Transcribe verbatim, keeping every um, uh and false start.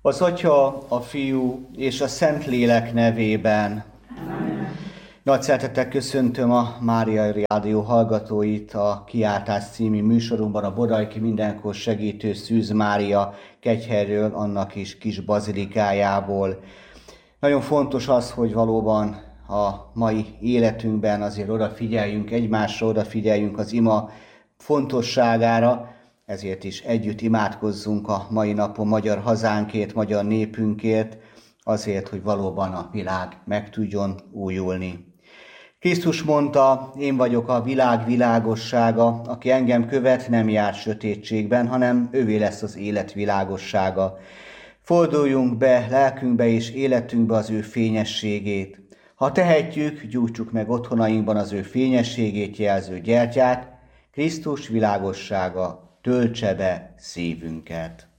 Az Atya, a Fiú és a Szentlélek nevében. Amen. Nagy szeretettel köszöntöm a Mária Rádió hallgatóit a Kiáltás című műsorunkban, a Bodajki Mindenkor Segítő Szűz Mária Kegyhelyről, annak is kis bazilikájából. Nagyon fontos az, hogy valóban a mai életünkben azért odafigyeljünk egymásra, odafigyeljünk az ima fontosságára, ezért is együtt imádkozzunk a mai napon magyar hazánkért, magyar népünkért, azért, hogy valóban a világ meg tudjon újulni. Krisztus mondta, én vagyok a világ világossága, aki engem követ, nem jár sötétségben, hanem ővé lesz az élet világossága. Forduljunk be lelkünkbe és életünkbe az ő fényességét. Ha tehetjük, gyújtsuk meg otthonainkban az ő fényességét jelző gyertyát, Krisztus világossága töltse be szívünket.